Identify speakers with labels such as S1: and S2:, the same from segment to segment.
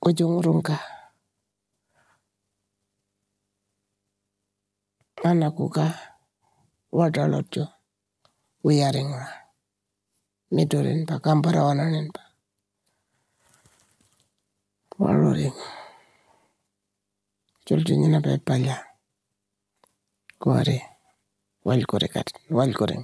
S1: ujung rungka. Anakuka wadalotjo wiyaringa. Midorin pa kamparawanan pa. Waluring. Juldinya na pepaya. Kuare. Walkuring.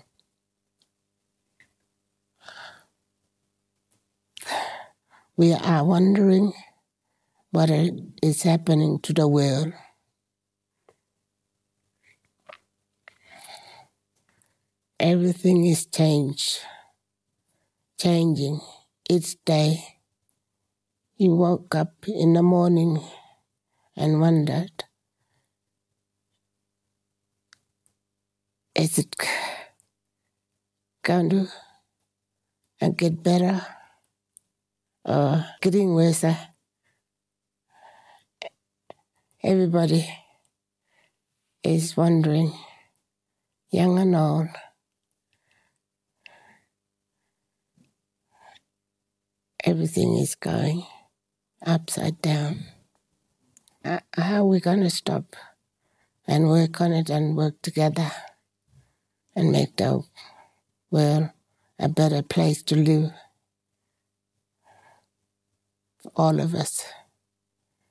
S1: We are wondering what is happening to the world. Everything is changing each day. You woke up in the morning and wondered, is it going to get better or getting worse? Everybody is wondering, young and old. Everything is going upside down. How are we going to stop and work on it and work together and make the world a better place to live for all of us?